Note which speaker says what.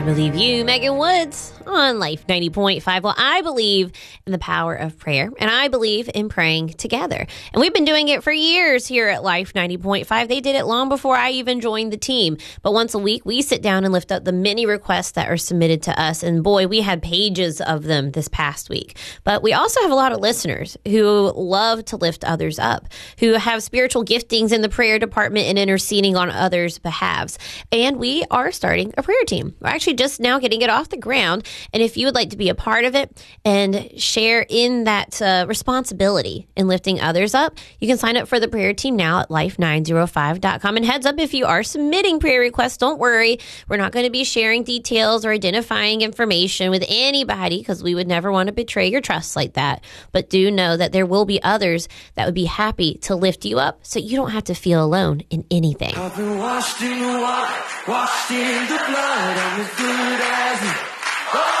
Speaker 1: I Believe You, Megan Woods on Life 90.5. Well, I believe in the power of prayer, and I believe in praying together. And we've been doing it for years here at Life 90.5. They did it long before I even joined the team. But once a week, we sit down and lift up the many requests that are submitted to us. And boy, we had pages of them this past week. But we also have a lot of listeners who love to lift others up, who have spiritual giftings in the prayer department and interceding on others' behalves. And we are starting a prayer team. We're actually just now getting it off the ground. And if you would like to be a part of it and share in that responsibility in lifting others up, you can sign up for the prayer team now at life905.com. And heads up, if you are submitting prayer requests, don't worry. We're not going to be sharing details or identifying information with anybody because we would never want to betray your trust like that. But do know that there will be others that would be happy to lift you up so you don't have to feel alone in anything.
Speaker 2: I've been washed in the water, washed in the blood, and